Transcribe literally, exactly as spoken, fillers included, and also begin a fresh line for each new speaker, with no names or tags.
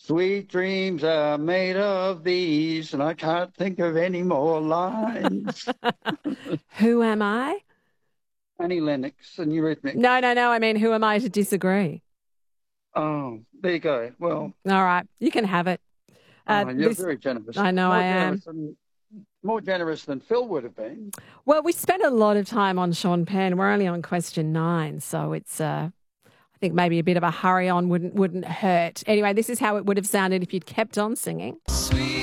Sweet dreams are made of these, and I can't think of any more lines.
Who am I?
Annie Lennox and Eurythmics.
No, no, no. I mean, who am I to disagree?
Oh, there you go. Well,
All right. You can have it. Uh,
oh, you're
this,
very generous.
I know
more
I am.
generous Than, more generous than Phil would have been.
Well, we spent a lot of time on Sean Penn. We're only on question nine, so it's, uh, I think maybe a bit of a hurry on wouldn't wouldn't hurt. Anyway, this is how it would have sounded if you'd kept on singing.